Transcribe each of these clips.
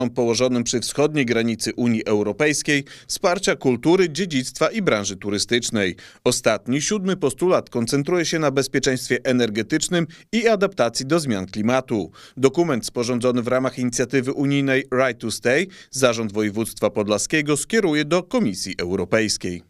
położonym przy wschodniej granicy Unii Europejskiej, wsparcia kultury, dziedzictwa i branży turystycznej. Ostatni, 7. postulat koncentruje się na bezpieczeństwie energetycznym i adaptacji do zmian klimatu. Dokument sporządzony w ramach inicjatywy unijnej Right to Stay Zarząd Województwa Podlaskiego skieruje do Komisji Europejskiej.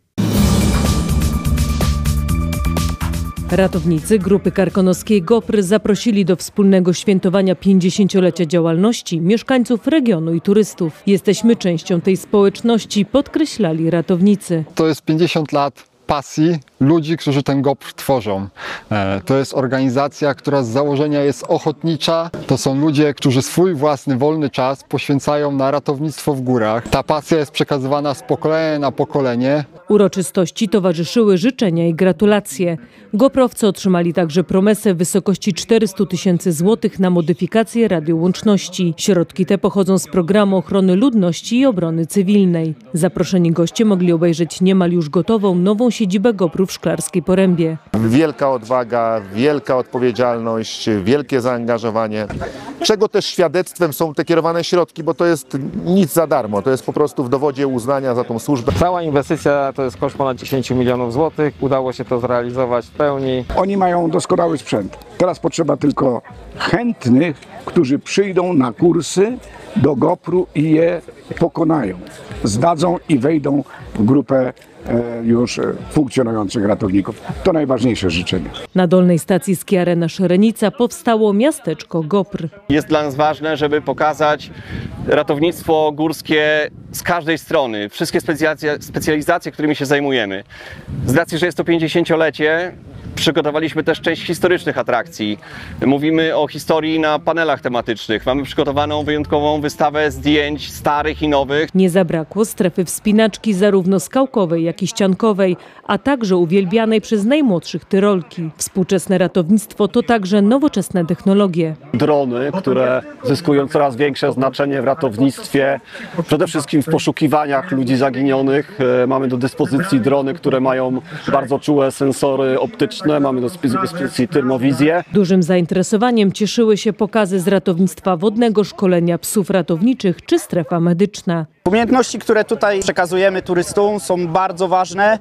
Ratownicy Grupy Karkonoskiej GOPR zaprosili do wspólnego świętowania 50-lecia działalności mieszkańców regionu i turystów. Jesteśmy częścią tej społeczności, podkreślali ratownicy. To jest 50 lat pasji ludzi, którzy ten GOPR tworzą. To jest organizacja, która z założenia jest ochotnicza. To są ludzie, którzy swój własny wolny czas poświęcają na ratownictwo w górach. Ta pasja jest przekazywana z pokolenia na pokolenie. Uroczystości towarzyszyły życzenia i gratulacje. GOPR-owcy otrzymali także promesę w wysokości 400 000 złotych na modyfikację radiołączności. Środki te pochodzą z programu ochrony ludności i obrony cywilnej. Zaproszeni goście mogli obejrzeć niemal już gotową nową siedzibę GOPR-u w Szklarskiej Porębie. Wielka odwaga, wielka odpowiedzialność, wielkie zaangażowanie, czego też świadectwem są te kierowane środki, bo to jest nic za darmo, to jest po prostu w dowodzie uznania za tą służbę. Cała inwestycja to jest koszt ponad 10 milionów złotych, udało się to zrealizować w pełni. Oni mają doskonały sprzęt, teraz potrzeba tylko chętnych, którzy przyjdą na kursy do GOPR-u i je pokonają, zdadzą i wejdą w grupę już funkcjonujących ratowników. To najważniejsze życzenie. Na dolnej stacji Ski Arena Szerenica powstało miasteczko GOPR. Jest dla nas ważne, żeby pokazać ratownictwo górskie z każdej strony, wszystkie specjalizacje, którymi się zajmujemy. Z racji, że jest to 50-lecie, przygotowaliśmy też część historycznych atrakcji. Mówimy o historii na panelach tematycznych. Mamy przygotowaną wyjątkową wystawę zdjęć starych i nowych. Nie zabrakło strefy wspinaczki zarówno skałkowej, jak i ściankowej, a także uwielbianej przez najmłodszych tyrolki. Współczesne ratownictwo to także nowoczesne technologie. Drony, które zyskują coraz większe znaczenie w ratownictwie, przede wszystkim w poszukiwaniach ludzi zaginionych. Mamy do dyspozycji drony, które mają bardzo czułe sensory optyczne. Mamy do dyspozycji termowizję. Dużym zainteresowaniem cieszyły się pokazy z ratownictwa wodnego, szkolenia psów ratowniczych czy strefa medyczna. Umiejętności, które tutaj przekazujemy turystom, są bardzo ważne.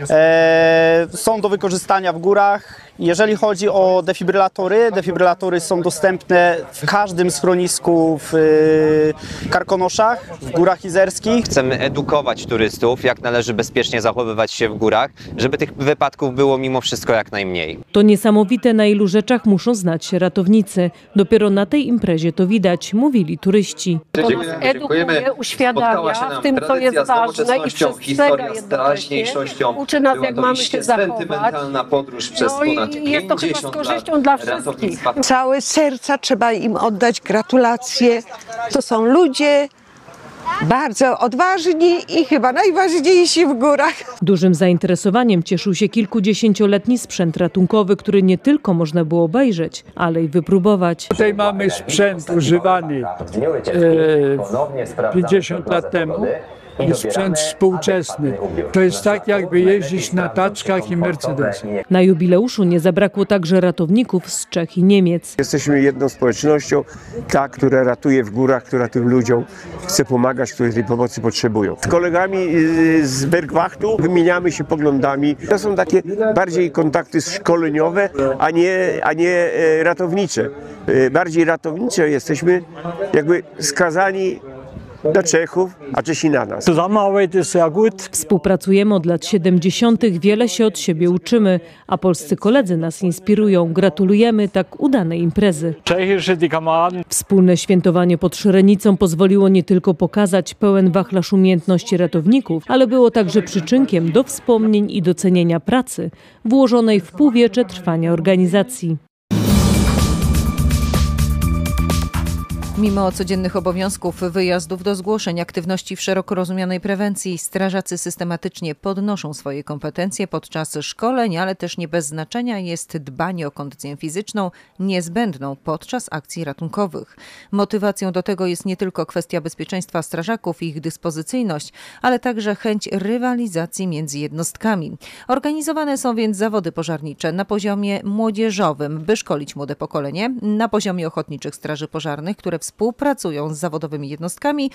Są do wykorzystania w górach. Jeżeli chodzi o defibrylatory są dostępne w każdym schronisku w Karkonoszach, w Górach Izerskich. Chcemy edukować turystów, jak należy bezpiecznie zachowywać się w górach, żeby tych wypadków było mimo wszystko jak najmniej. To niesamowite, na ilu rzeczach muszą znać się ratownicy. Dopiero na tej imprezie to widzi, mówili turyści. To nas edukuje, uświadamia w tym, co jest ważne i przestrzega jednocześnie. Uczy nas, jak mamy się zachować. Podróż przez ponad i jest to chyba z korzyścią dla wszystkich. Całe serca trzeba im oddać gratulacje. To są ludzie bardzo odważni i chyba najważniejsi w górach. Dużym zainteresowaniem cieszył się kilkudziesięcioletni sprzęt ratunkowy, który nie tylko można było obejrzeć, ale i wypróbować. Tutaj mamy sprzęt używany 50 lat temu. I sprzęt współczesny. To jest tak, jakby jeździć na taczkach i Mercedesach. Na jubileuszu nie zabrakło także ratowników z Czech i Niemiec. Jesteśmy jedną społecznością, ta, która ratuje w górach, która tym ludziom chce pomagać, którzy tej pomocy potrzebują. Z kolegami z Bergwachtu wymieniamy się poglądami. To są takie bardziej kontakty szkoleniowe, a nie ratownicze. Bardziej ratownicze jesteśmy jakby skazani na Czechów, a Czesi na nas. Współpracujemy od lat 70., wiele się od siebie uczymy, a polscy koledzy nas inspirują. Gratulujemy tak udanej imprezy. Wspólne świętowanie pod Szerenicą pozwoliło nie tylko pokazać pełen wachlarz umiejętności ratowników, ale było także przyczynkiem do wspomnień i docenienia pracy włożonej w półwiecze trwania organizacji. Mimo codziennych obowiązków wyjazdów do zgłoszeń, aktywności w szeroko rozumianej prewencji, strażacy systematycznie podnoszą swoje kompetencje podczas szkoleń, ale też nie bez znaczenia jest dbanie o kondycję fizyczną niezbędną podczas akcji ratunkowych. Motywacją do tego jest nie tylko kwestia bezpieczeństwa strażaków i ich dyspozycyjność, ale także chęć rywalizacji między jednostkami. Organizowane są więc zawody pożarnicze na poziomie młodzieżowym, by szkolić młode pokolenie, na poziomie ochotniczych straży pożarnych, które współpracują z zawodowymi jednostkami